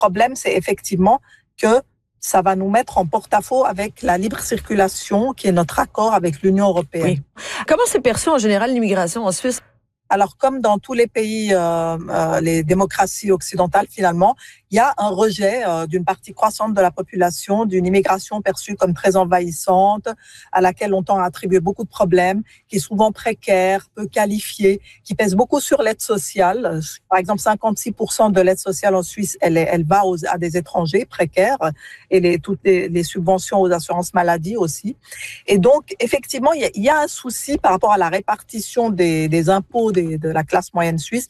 problème, c'est effectivement que ça va nous mettre en porte-à-faux avec la libre circulation, qui est notre accord avec l'Union européenne. Oui. Comment c'est perçu en général l'immigration en Suisse? Alors, comme dans tous les pays, les démocraties occidentales, finalement, il y a un rejet d'une partie croissante de la population, d'une immigration perçue comme très envahissante, à laquelle on tend à attribuer beaucoup de problèmes, qui est souvent précaire, peu qualifiée, qui pèse beaucoup sur l'aide sociale. Par exemple, 56% de l'aide sociale en Suisse, elle va à des étrangers précaires, et toutes les subventions aux assurances maladie aussi. Et donc, effectivement, il y a un souci par rapport à la répartition des impôts de la classe moyenne suisse,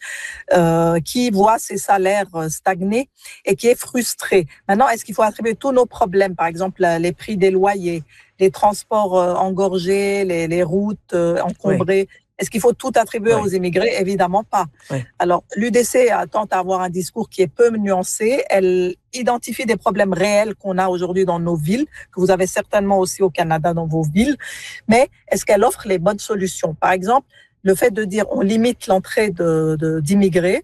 qui voit ses salaires stagner et qui est frustré. Maintenant, est-ce qu'il faut attribuer tous nos problèmes, par exemple les prix des loyers, les transports engorgés, les routes encombrées, oui. Est-ce qu'il faut tout attribuer aux immigrés? Évidemment pas. Oui. Alors, l'UDC tente à avoir un discours qui est peu nuancé. Elle identifie des problèmes réels qu'on a aujourd'hui dans nos villes, que vous avez certainement aussi au Canada dans vos villes. Mais est-ce qu'elle offre les bonnes solutions? Par exemple, le fait de dire on limite l'entrée d'immigrés,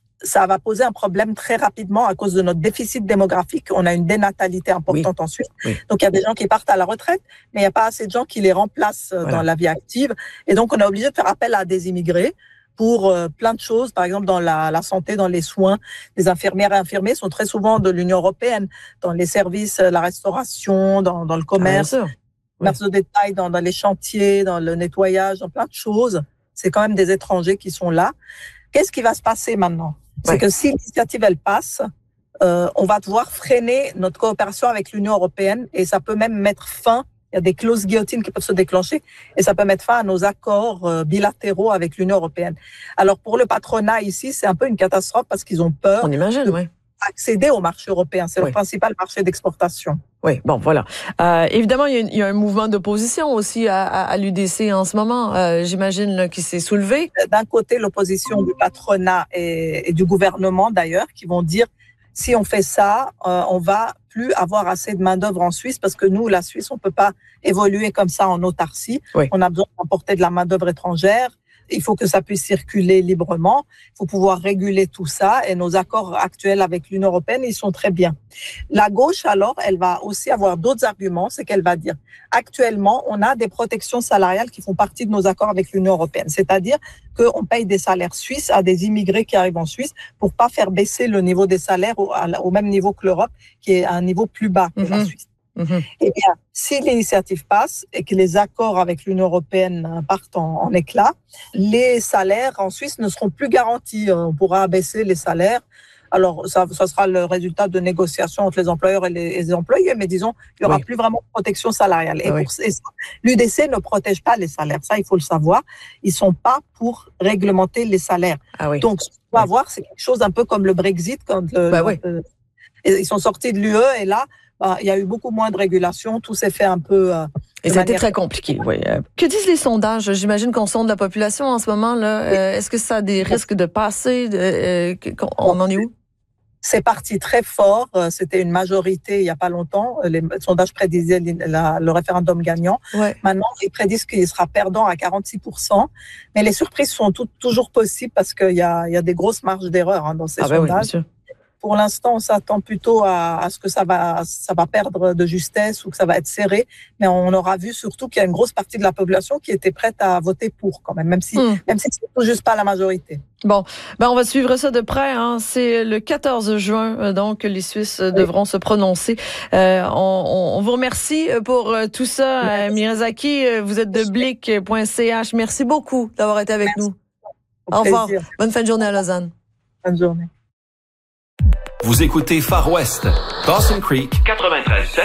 ça va poser un problème très rapidement à cause de notre déficit démographique. On a une dénatalité importante en Suisse. Oui. Donc, il y a des gens qui partent à la retraite, mais il n'y a pas assez de gens qui les remplacent dans la vie active. Et donc, on est obligé de faire appel à des immigrés pour plein de choses. Par exemple, dans la santé, dans les soins. Les infirmières et infirmiers sont très souvent de l'Union européenne, dans les services, la restauration, dans le commerce, commerce de détail, dans les chantiers, dans le nettoyage, dans plein de choses. C'est quand même des étrangers qui sont là. Qu'est-ce qui va se passer maintenant? C'est que si l'initiative, elle passe, on va devoir freiner notre coopération avec l'Union européenne et ça peut même mettre fin, il y a des clauses guillotines qui peuvent se déclencher et ça peut mettre fin à nos accords bilatéraux avec l'Union européenne. Alors pour le patronat ici, c'est un peu une catastrophe parce qu'ils ont peur d'accéder au marché européen. C'est le principal marché d'exportation. Oui, bon, voilà. Évidemment, il y a un mouvement d'opposition aussi à l'UDC en ce moment, j'imagine, qui s'est soulevé. D'un côté, l'opposition du patronat et du gouvernement, d'ailleurs, qui vont dire, si on fait ça, on va plus avoir assez de main-d'œuvre en Suisse, parce que nous, la Suisse, on peut pas évoluer comme ça en autarcie. Oui. On a besoin d'emporter de la main-d'œuvre étrangère. Il faut que ça puisse circuler librement. Il faut pouvoir réguler tout ça. Et nos accords actuels avec l'Union européenne, ils sont très bien. La gauche, alors, elle va aussi avoir d'autres arguments. C'est qu'elle va dire, actuellement, on a des protections salariales qui font partie de nos accords avec l'Union européenne. C'est-à-dire qu'on paye des salaires suisses à des immigrés qui arrivent en Suisse pour pas faire baisser le niveau des salaires au même niveau que l'Europe, qui est à un niveau plus bas que la Suisse. Eh bien, si l'initiative passe et que les accords avec l'Union européenne partent en éclat, les salaires en Suisse ne seront plus garantis. On pourra abaisser les salaires. Alors, ça sera le résultat de négociations entre les employeurs et les employés, mais disons, il n'y aura plus vraiment de protection salariale. Et l'UDC ne protège pas les salaires, ça, il faut le savoir. Ils ne sont pas pour réglementer les salaires. Donc, ce qu'on va voir, c'est quelque chose un peu comme le Brexit, quand ils sont sortis de l'UE, et là, il y a eu beaucoup moins de régulation, tout s'est fait un peu... et ça a été très compliqué, oui. Que disent les sondages? J'imagine qu'on sonde la population en ce moment, là. Est-ce que ça a des risques de passer? On en est où? C'est parti très fort. C'était une majorité il n'y a pas longtemps. Les sondages prédisaient le référendum gagnant. Maintenant, ils prédisent qu'il sera perdant à 46%. Mais les surprises sont toujours possibles parce qu'il y a des grosses marges d'erreur dans ces sondages. Oui, bien sûr. Pour l'instant, on s'attend plutôt à ce que ça va perdre de justesse ou que ça va être serré. Mais on aura vu surtout qu'il y a une grosse partie de la population qui était prête à voter pour quand même si c'est tout juste pas la majorité. Bon, on va suivre ça de près. C'est le 14 juin, donc les Suisses devront se prononcer. On vous remercie pour tout ça, Mirazaki. Vous êtes de blick.ch. Merci beaucoup d'avoir été avec nous. Au revoir. Bonne fin de journée à Lausanne. Bonne journée. Vous écoutez Far West, Dawson Creek 93.7